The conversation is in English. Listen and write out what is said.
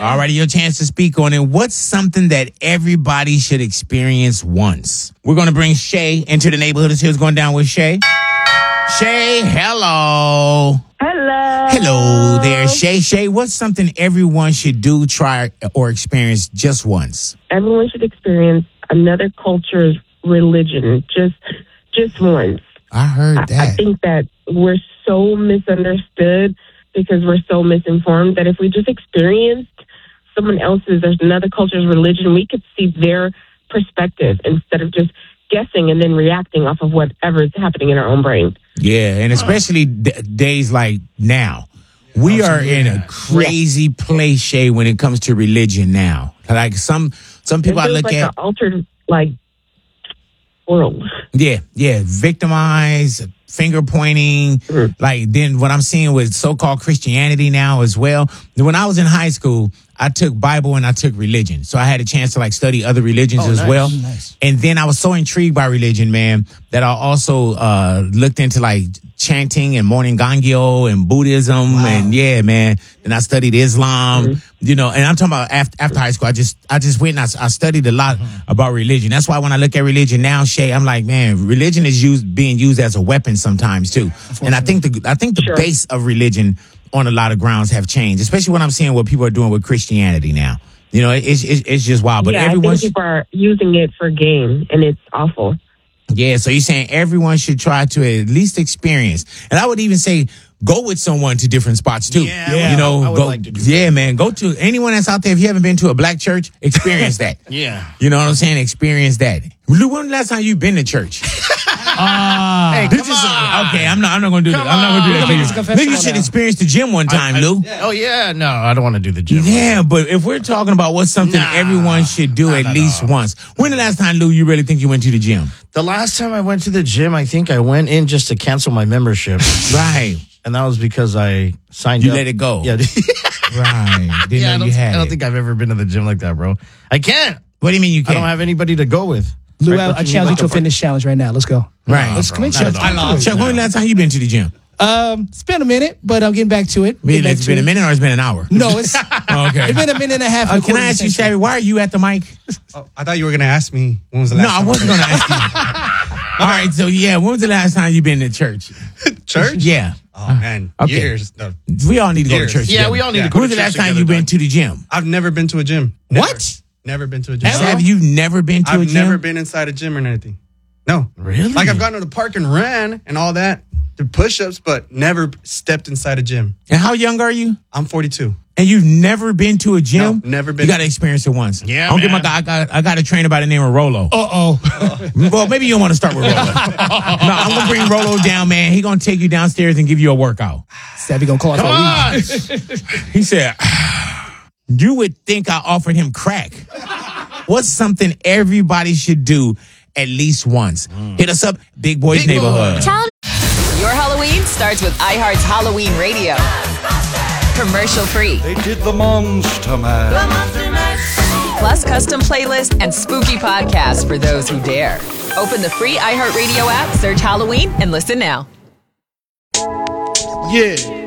All righty, your chance to speak on it. What's something that everybody should experience once? We're going to bring Shay into the neighborhood to see what's going down with Shay. Shay, hello. Hello. Hello there, Shay. Shay, what's something everyone should do, try, or experience just once? Everyone should experience another culture's religion just once. I heard that. I think that we're so misunderstood because we're so misinformed that if we just experienced there's another culture's religion, we could see their perspective instead of just guessing and then reacting off of whatever is happening in our own brain. Yeah, and especially days like now. We are in a crazy place, Shay, when it comes to religion now. Like some people I look like at an altered world. Yeah, victimized, finger pointing. Like then what I'm seeing with so-called Christianity now as well. When I was in high school, I took Bible and I took religion. So I had a chance to study other religions as well. Nice. And then I was so intrigued by religion, man, that I also looked into chanting and morning gangyo and Buddhism. Wow. And yeah, man. And I studied Islam, and I'm talking about after high school. I just went and I studied a lot about religion. That's why when I look at religion now, Shay, I'm like, man, religion is being used as a weapon sometimes too. And I think the base of religion on a lot of grounds have changed, especially when I'm seeing what people are doing with Christianity now. It's just wild. But I think people are using it for gain, and it's awful. Yeah, so you're saying everyone should try to at least experience. And I would even say go with someone to different spots too. Yeah, I would like to do that. Yeah, man. Go to anyone that's out there. If you haven't been to a black church, experience that. Yeah. You know what I'm saying? Experience that. Lou, when the last time you been to church? Hey, come on. Okay, I'm not going to do that. I'm not going to do that. Maybe you should experience the gym one time, Lou. Oh, yeah. No, I don't want to do the gym. Yeah, but if we're talking about what's something everyone should do at least once. When the last time, Lou, you really think you went to the gym? The last time I went to the gym, I think I went in just to cancel my membership. Right. And that was because I signed up. You let it go. Yeah. Right. Didn't know you had I don't think I've ever been to the gym like that, bro. I can't. What do you mean you can't? I don't have anybody to go with. Lou, I challenge you to a fitness challenge right now. Let's go. Right. Let's come in. Chuck, when was the last time you been to the gym? It's been a minute, but I'm getting back to it. It's been a minute or it's been an hour? No, it's okay. It's been a minute and a half. Can I ask you, Shabby, why are you at the mic? I thought you were going to ask me when was the last time. No, I wasn't going to ask you. All right, so when was the last time you been to church? Church? Yeah. Oh, man. Okay. Years. No. We all need to go to church. Yeah, we all need to go to church. When was the last time you been to the gym? I've never been to a gym. What? Never been to a gym. Have you never been to a gym? I've never been inside a gym or anything. No. Really? I've gone to the park and ran and all that, did push-ups, but never stepped inside a gym. And how young are you? I'm 42. And you've never been to a gym? No, never been. You got to experience it once. Yeah, I'll get I got a trainer by the name of Rolo. Well, maybe you don't want to start with Rolo. No, I'm going to bring Rolo down, man. He going to take you downstairs and give you a workout. Savvy going to call us for a week. He said, you would think I offered him crack. What's something everybody should do at least once? Hit us up, Big Boys Neighborhood. Your Halloween starts with iHeart's Halloween Radio. Commercial free. They did the Monster Mash. Plus custom playlists and spooky podcasts for those who dare. Open the free iHeartRadio app, search Halloween, and listen now. Yeah.